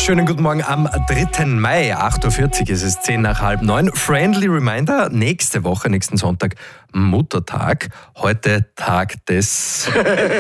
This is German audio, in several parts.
Schönen guten Morgen am 3. Mai, 8.40 Uhr, es ist 8:10. Friendly Reminder, nächsten Sonntag Muttertag. Heute Tag des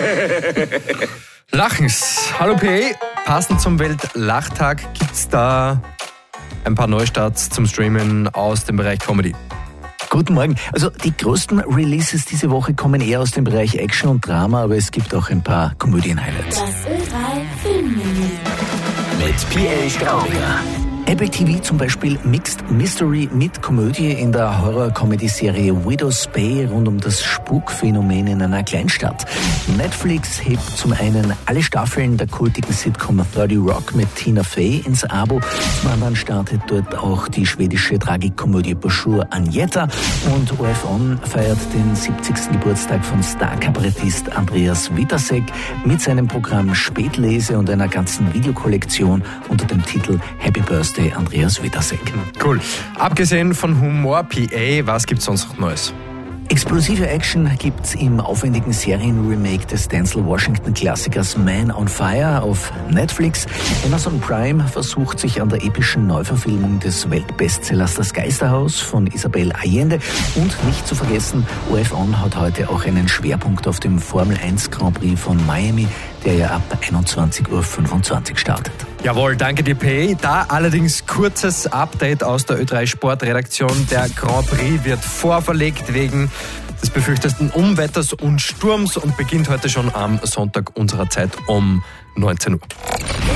Lachens. Hallo PA, passend zum Weltlachtag gibt's da ein paar Neustarts zum Streamen aus dem Bereich Comedy. Guten Morgen. Also die größten Releases diese Woche kommen eher aus dem Bereich Action und Drama, aber es gibt auch ein paar Komödien-Highlights. Das Ö3 Filmmenü mit P.A. Straubinger. Apple TV zum Beispiel Mixed Mystery mit Komödie in der Horror-Comedy-Serie Widow's Bay rund um das Spukphänomen in einer Kleinstadt. Netflix hebt zum einen alle Staffeln der kultigen Sitcom 30 Rock mit Tina Fey ins Abo. Zum anderen startet dort auch die schwedische Tragikkomödie Bonjour Agneta. Und ORF1 feiert den 70. Geburtstag von Star-Kabarettist Andreas Witasek mit seinem Programm Spätlese und einer ganzen Videokollektion unter dem Titel Happy Birthday Andreas Witasek. Cool. Abgesehen von Humor, PA, was gibt's sonst noch Neues? Explosive Action gibt's im aufwendigen Serienremake des Denzel Washington-Klassikers Man on Fire auf Netflix. Amazon Prime versucht sich an der epischen Neuverfilmung des Weltbestsellers Das Geisterhaus von Isabel Allende. Und nicht zu vergessen, ORF1 hat heute auch einen Schwerpunkt auf dem Formel 1 Grand Prix von Miami, der ja ab 21.25 Uhr startet. Jawohl, danke dir, Pay. Da allerdings kurzes Update aus der Ö3 Sportredaktion. Der Grand Prix wird vorverlegt wegen des befürchteten Unwetters und Sturms und beginnt heute schon am Sonntag unserer Zeit um 19 Uhr.